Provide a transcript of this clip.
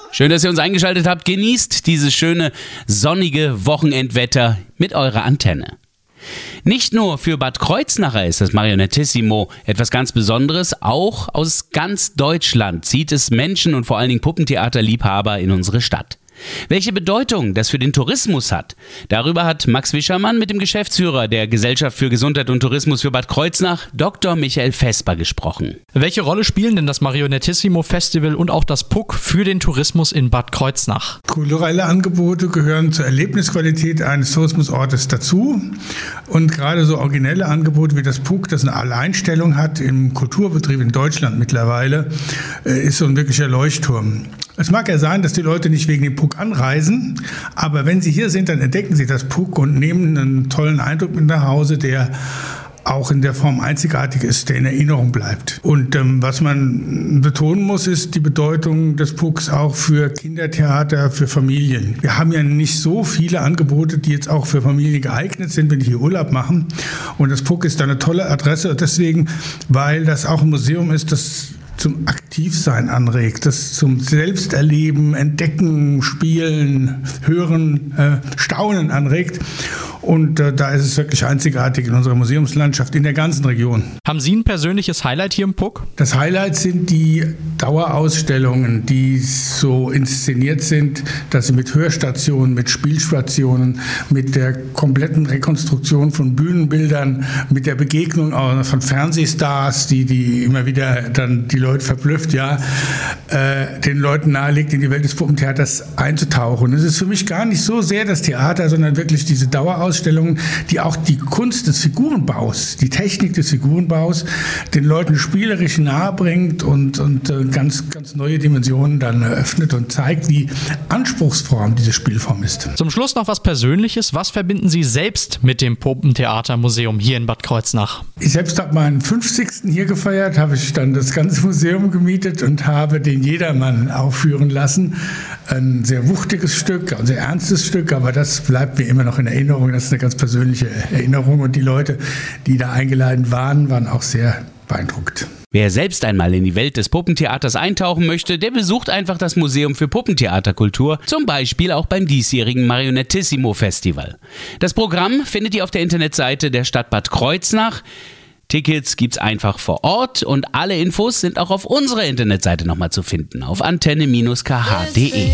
Schön, dass ihr uns eingeschaltet habt. Genießt dieses schöne sonnige Wochenendwetter mit eurer Antenne. Nicht nur für Bad Kreuznacher ist das Marionettissimo etwas ganz Besonderes, auch aus ganz Deutschland zieht es Menschen und vor allen Dingen Puppentheaterliebhaber in unsere Stadt. Welche Bedeutung das für den Tourismus hat, darüber hat Max Wischermann mit dem Geschäftsführer der Gesellschaft für Gesundheit und Tourismus für Bad Kreuznach, Dr. Michael Vesper, gesprochen. Welche Rolle spielen denn das Marionettissimo Festival und auch das PUC für den Tourismus in Bad Kreuznach? Kulturelle Angebote gehören zur Erlebnisqualität eines Tourismusortes dazu. Und gerade so originelle Angebote wie das PUC, das eine Alleinstellung hat im Kulturbetrieb in Deutschland mittlerweile, ist so ein wirklicher Leuchtturm. Es mag ja sein, dass die Leute nicht wegen dem PUC anreisen, aber wenn sie hier sind, dann entdecken sie das PUC und nehmen einen tollen Eindruck mit nach Hause, der auch in der Form einzigartig ist, der in Erinnerung bleibt. Und was man betonen muss, ist die Bedeutung des PUCs auch für Kindertheater, für Familien. Wir haben ja nicht so viele Angebote, die jetzt auch für Familien geeignet sind, wenn die hier Urlaub machen. Und das PUC ist da eine tolle Adresse, deswegen, weil das auch ein Museum ist, das zum Aktivsein anregt, das zum Selbsterleben, Entdecken, Spielen, Hören, Staunen anregt. Und da ist es wirklich einzigartig in unserer Museumslandschaft, in der ganzen Region. Haben Sie ein persönliches Highlight hier im PUC? Das Highlight sind die Dauerausstellungen, die so inszeniert sind, dass sie mit Hörstationen, mit Spielstationen, mit der kompletten Rekonstruktion von Bühnenbildern, mit der Begegnung von Fernsehstars, die immer wieder dann die Leute verblüfft, den Leuten nahelegt, in die Welt des Puppentheaters einzutauchen. Es ist für mich gar nicht so sehr das Theater, sondern wirklich diese Dauerausstellungen, die auch die Kunst des Figurenbaus, die Technik des Figurenbaus den Leuten spielerisch nahebringt und ganz, ganz neue Dimensionen dann eröffnet und zeigt, wie anspruchsvoll diese Spielform ist. Zum Schluss noch was Persönliches. Was verbinden Sie selbst mit dem Puppentheatermuseum hier in Bad Kreuznach? Ich selbst habe meinen 50. hier gefeiert, habe ich dann das ganze Museum gemietet und habe den Jedermann aufführen lassen. Ein sehr wuchtiges Stück, ein sehr ernstes Stück, aber das bleibt mir immer noch in Erinnerung. Das ist eine ganz persönliche Erinnerung und die Leute, die da eingeladen waren auch sehr beeindruckt. Wer selbst einmal in die Welt des Puppentheaters eintauchen möchte, der besucht einfach das Museum für Puppentheaterkultur, zum Beispiel auch beim diesjährigen Marionettissimo Festival. Das Programm findet ihr auf der Internetseite der Stadt Bad Kreuznach. Tickets gibt's einfach vor Ort und alle Infos sind auch auf unserer Internetseite nochmal zu finden, auf antenne-kh.de.